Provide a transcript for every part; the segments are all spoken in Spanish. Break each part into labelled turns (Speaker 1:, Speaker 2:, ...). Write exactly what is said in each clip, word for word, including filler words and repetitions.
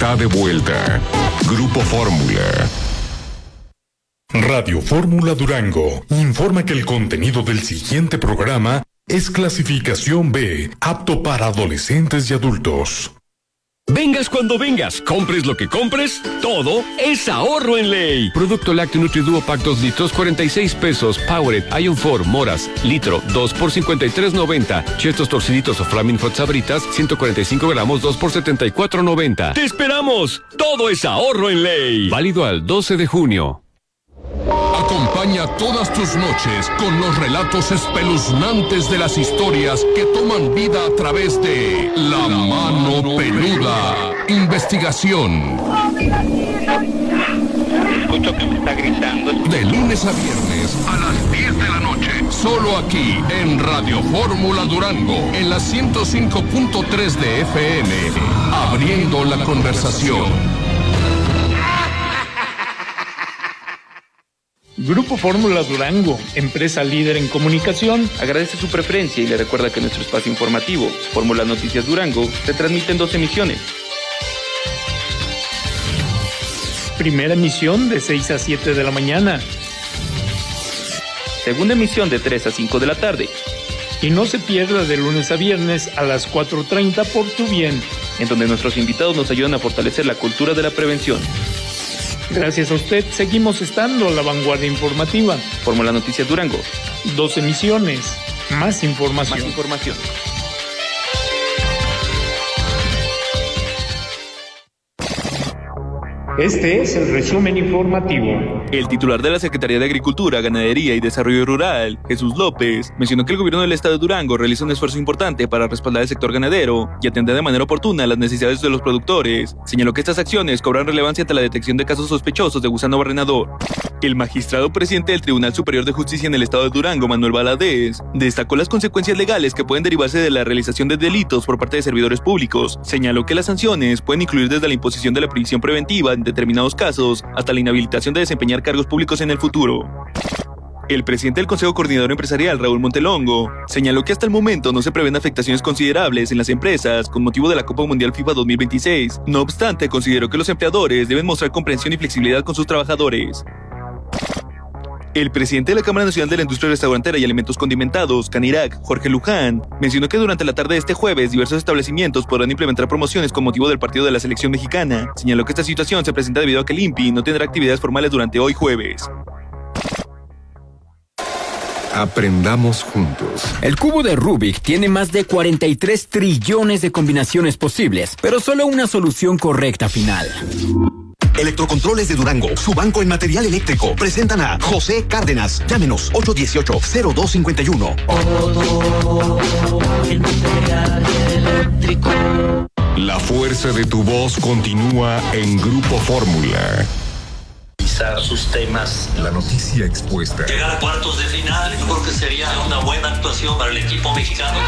Speaker 1: está de vuelta. Grupo Fórmula.
Speaker 2: Radio Fórmula Durango informa que el contenido del siguiente programa es clasificación B, apto para adolescentes y adultos.
Speaker 3: Vengas cuando vengas, compres lo que compres, todo es ahorro en ley. Producto lácteo NutriDuo Pack dos litros, cuarenta y seis pesos. Powered, Ion cuatro, moras, litro, dos por cincuenta y tres noventa. Chetos torciditos o Flaming Hot Sabritas, ciento cuarenta y cinco gramos, dos por setenta y cuatro noventa. ¡Te esperamos! Todo es ahorro en ley. Válido al doce de junio.
Speaker 4: Acompaña todas tus noches con los relatos espeluznantes de las historias que toman vida a través de La Mano Peluda. Investigación.
Speaker 5: Escucho que me está gritando.
Speaker 4: De lunes a viernes a las diez de la noche. Solo aquí en Radio Fórmula Durango, en la ciento cinco punto tres de F M. Abriendo la conversación.
Speaker 6: Grupo Fórmula Durango, empresa líder en comunicación,
Speaker 7: agradece su preferencia y le recuerda que nuestro espacio informativo, Fórmula Noticias Durango, se transmite en dos emisiones.
Speaker 6: Primera emisión de seis a siete de la mañana.
Speaker 7: Segunda emisión de tres a cinco de la tarde.
Speaker 6: Y no se pierda de lunes a viernes a las cuatro treinta por Tu Bien,
Speaker 7: en donde nuestros invitados nos ayudan a fortalecer la cultura de la prevención.
Speaker 6: Gracias a usted, seguimos estando a la vanguardia informativa.
Speaker 7: Fórmula Noticias Durango.
Speaker 6: Dos emisiones, más información.
Speaker 7: Más información.
Speaker 6: Este es el resumen informativo.
Speaker 7: El titular de la Secretaría de Agricultura, Ganadería y Desarrollo Rural, Jesús López, mencionó que el gobierno del estado de Durango realiza un esfuerzo importante para respaldar el sector ganadero y atender de manera oportuna las necesidades de los productores. Señaló que estas acciones cobran relevancia ante la detección de casos sospechosos de gusano barrenador. El magistrado presidente del Tribunal Superior de Justicia en el estado de Durango, Manuel Valadez, destacó las consecuencias legales que pueden derivarse de la realización de delitos por parte de servidores públicos. Señaló que las sanciones pueden incluir desde la imposición de la prisión preventiva en determinados casos hasta la inhabilitación de desempeñar cargos públicos en el futuro. El presidente del Consejo Coordinador Empresarial, Raúl Montelongo, señaló que hasta el momento no se prevén afectaciones considerables en las empresas con motivo de la Copa Mundial FIFA dos mil veintiséis. No obstante, consideró que los empleadores deben mostrar comprensión y flexibilidad con sus trabajadores. El presidente de la Cámara Nacional de la Industria Restaurantera y Alimentos Condimentados, Canirac, Jorge Luján, mencionó que durante la tarde de este jueves diversos establecimientos podrán implementar promociones con motivo del partido de la selección mexicana. Señaló que esta situación se presenta debido a que el I N P I no tendrá actividades formales durante hoy jueves.
Speaker 1: Aprendamos juntos.
Speaker 8: El cubo de Rubik tiene más de cuarenta y tres trillones de combinaciones posibles, pero solo una solución correcta final.
Speaker 9: Electrocontroles de Durango, su banco en material eléctrico, presentan a José Cárdenas. Llámenos ocho uno ocho, cero dos cinco uno.
Speaker 10: Todo el material eléctrico.
Speaker 1: La fuerza de tu voz continúa en Grupo Fórmula.
Speaker 11: Sus temas.
Speaker 1: La noticia expuesta.
Speaker 11: Llegar a cuartos de final, yo creo que sería una buena actuación para el equipo mexicano.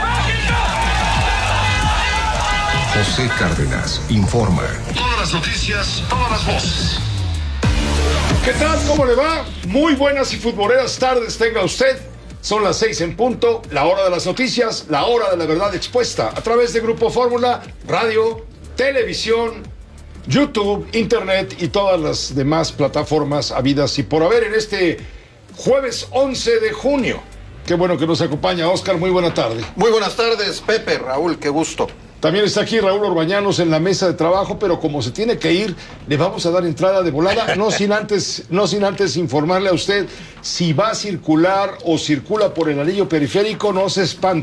Speaker 1: José Cárdenas informa.
Speaker 12: Todas las noticias, todas las voces. ¿Qué tal? ¿Cómo le va? Muy buenas y futboleras tardes tenga usted. Son las seis en punto, la hora de las noticias, la hora de la verdad expuesta a través de Grupo Fórmula, radio, televisión, YouTube, internet y todas las demás plataformas habidas y por haber en este jueves once de junio. Qué bueno que nos acompaña Oscar, muy buena tarde.
Speaker 13: Muy buenas tardes, Pepe, Raúl, qué gusto.
Speaker 12: También está aquí Raúl Orbañanos en la mesa de trabajo, pero como se tiene que ir, le vamos a dar entrada de volada, no sin antes, no sin antes informarle a usted si va a circular o circula por el anillo periférico, no se espante.